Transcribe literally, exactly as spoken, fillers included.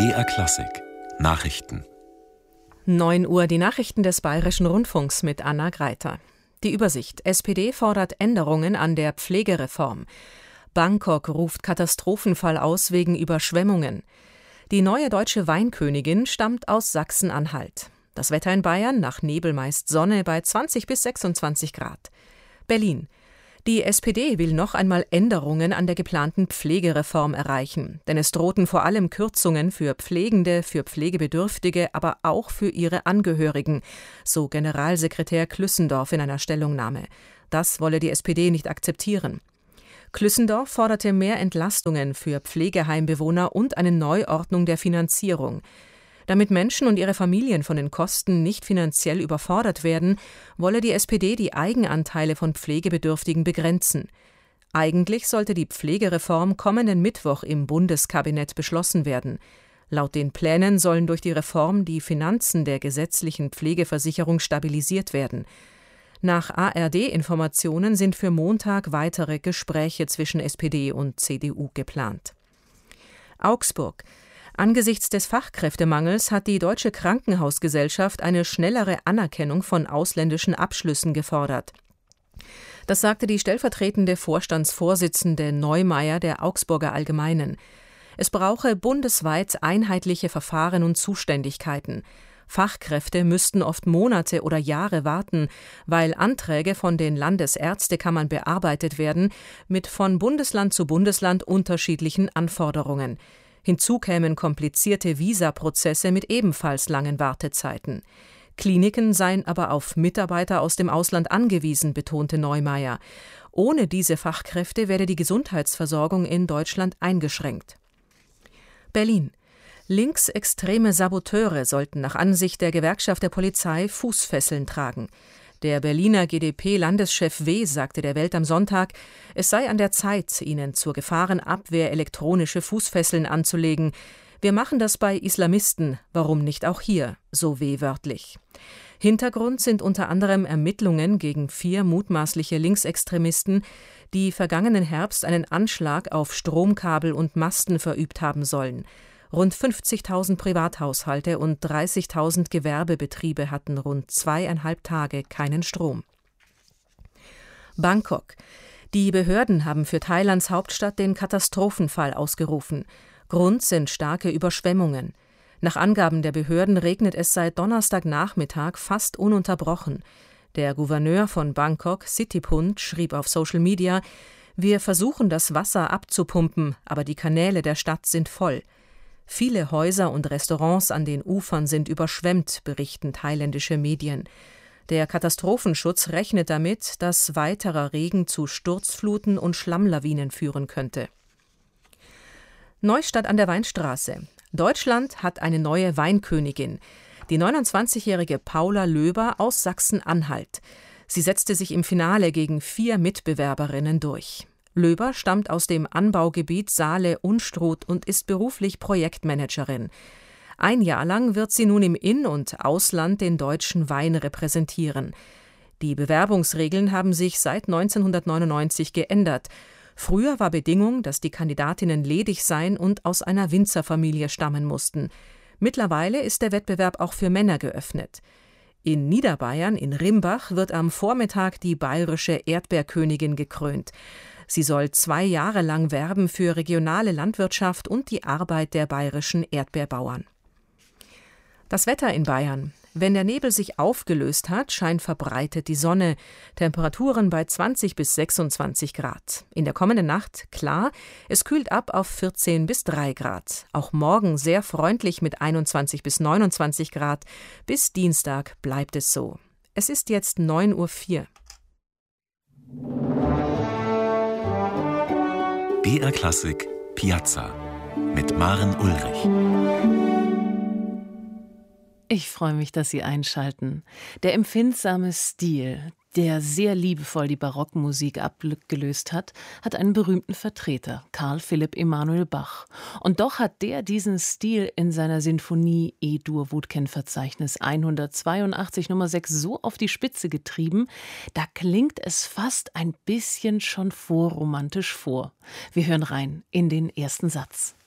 B R Klassik Nachrichten. neun Uhr die Nachrichten des Bayerischen Rundfunks mit Anna Greiter. Die Übersicht: S P D fordert Änderungen an der Pflegereform. Bangkok ruft Katastrophenfall aus wegen Überschwemmungen. Die neue deutsche Weinkönigin stammt aus Sachsen-Anhalt. Das Wetter in Bayern: nach Nebel meist Sonne bei zwanzig bis sechsundzwanzig Grad. Berlin: Die S P D will noch einmal Änderungen an der geplanten Pflegereform erreichen. Denn es drohten vor allem Kürzungen für Pflegende, für Pflegebedürftige, aber auch für ihre Angehörigen, so Generalsekretär Klüssendorf in einer Stellungnahme. Das wolle die S P D nicht akzeptieren. Klüssendorf forderte mehr Entlastungen für Pflegeheimbewohner und eine Neuordnung der Finanzierung. Damit Menschen und ihre Familien von den Kosten nicht finanziell überfordert werden, wolle die S P D die Eigenanteile von Pflegebedürftigen begrenzen. Eigentlich sollte die Pflegereform kommenden Mittwoch im Bundeskabinett beschlossen werden. Laut den Plänen sollen durch die Reform die Finanzen der gesetzlichen Pflegeversicherung stabilisiert werden. Nach A R D-Informationen sind für Montag weitere Gespräche zwischen S P D und C D U geplant. Augsburg: Angesichts des Fachkräftemangels hat die Deutsche Krankenhausgesellschaft eine schnellere Anerkennung von ausländischen Abschlüssen gefordert. Das sagte die stellvertretende Vorstandsvorsitzende Neumeier der Augsburger Allgemeinen. Es brauche bundesweit einheitliche Verfahren und Zuständigkeiten. Fachkräfte müssten oft Monate oder Jahre warten, weil Anträge von den Landesärztekammern bearbeitet werden, mit von Bundesland zu Bundesland unterschiedlichen Anforderungen. Hinzu kämen komplizierte Visaprozesse mit ebenfalls langen Wartezeiten. Kliniken seien aber auf Mitarbeiter aus dem Ausland angewiesen, betonte Neumeier. Ohne diese Fachkräfte werde die Gesundheitsversorgung in Deutschland eingeschränkt. Berlin: Linksextreme Saboteure sollten nach Ansicht der Gewerkschaft der Polizei Fußfesseln tragen. Der Berliner G D P-Landeschef W. sagte der Welt am Sonntag, es sei an der Zeit, ihnen zur Gefahrenabwehr elektronische Fußfesseln anzulegen. Wir machen das bei Islamisten, warum nicht auch hier, so W. wörtlich. Hintergrund sind unter anderem Ermittlungen gegen vier mutmaßliche Linksextremisten, die vergangenen Herbst einen Anschlag auf Stromkabel und Masten verübt haben sollen. Rund fünfzigtausend Privathaushalte und dreißigtausend Gewerbebetriebe hatten rund zweieinhalb Tage keinen Strom. Bangkok: Die Behörden haben für Thailands Hauptstadt den Katastrophenfall ausgerufen. Grund sind starke Überschwemmungen. Nach Angaben der Behörden regnet es seit Donnerstagnachmittag fast ununterbrochen. Der Gouverneur von Bangkok, Sittiphun, schrieb auf Social Media: Wir versuchen, das Wasser abzupumpen, aber die Kanäle der Stadt sind voll. Viele Häuser und Restaurants an den Ufern sind überschwemmt, berichten thailändische Medien. Der Katastrophenschutz rechnet damit, dass weiterer Regen zu Sturzfluten und Schlammlawinen führen könnte. Neustadt an der Weinstraße: Deutschland hat eine neue Weinkönigin, die neunundzwanzigjährige Paula Löber aus Sachsen-Anhalt. Sie setzte sich im Finale gegen vier Mitbewerberinnen durch. Löber stammt aus dem Anbaugebiet Saale-Unstrut und ist beruflich Projektmanagerin. Ein Jahr lang wird sie nun im In- und Ausland den deutschen Wein repräsentieren. Die Bewerbungsregeln haben sich seit neunzehnhundertneunundneunzig geändert. Früher war Bedingung, dass die Kandidatinnen ledig seien und aus einer Winzerfamilie stammen mussten. Mittlerweile ist der Wettbewerb auch für Männer geöffnet. In Niederbayern, in Rimbach, wird am Vormittag die bayerische Erdbeerkönigin gekrönt. Sie soll zwei Jahre lang werben für regionale Landwirtschaft und die Arbeit der bayerischen Erdbeerbauern. Das Wetter in Bayern: Wenn der Nebel sich aufgelöst hat, scheint verbreitet die Sonne. Temperaturen bei zwanzig bis sechsundzwanzig Grad. In der kommenden Nacht klar, es kühlt ab auf vierzehn bis drei Grad. Auch morgen sehr freundlich mit einundzwanzig bis neunundzwanzig Grad. Bis Dienstag bleibt es so. Es ist jetzt neun Uhr vier. B R Klassik Piazza mit Maren Ulrich. Ich freue mich, dass Sie einschalten. Der empfindsame Stil, der sehr liebevoll die Barockmusik abgelöst hat, hat einen berühmten Vertreter, Carl Philipp Emanuel Bach. Und doch hat der diesen Stil in seiner Sinfonie E-Dur-Wutken-Verzeichnis hundertzweiundachtzig Nummer sechs so auf die Spitze getrieben, da klingt es fast ein bisschen schon vorromantisch vor. Wir hören rein in den ersten Satz.